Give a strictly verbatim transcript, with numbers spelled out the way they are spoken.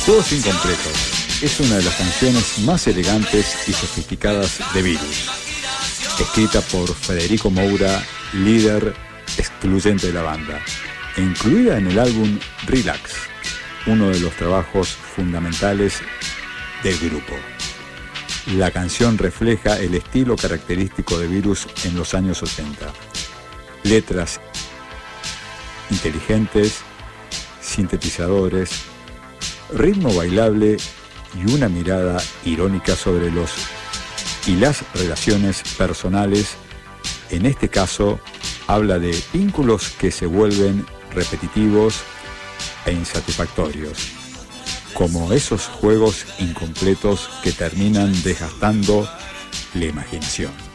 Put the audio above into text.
Juegos Incompletos es una de las canciones más elegantes y sofisticadas de Virus, escrita por Federico Moura, líder excluyente de la banda, e incluida en el álbum Relax, uno de los trabajos fundamentales del grupo. La canción refleja el estilo característico de Virus en los años ochenta. Letras inteligentes, sintetizadores, ritmo bailable y una mirada irónica sobre los y las relaciones personales. En este caso, habla de vínculos que se vuelven repetitivos e insatisfactorios, como esos juegos incompletos que terminan desgastando la imaginación.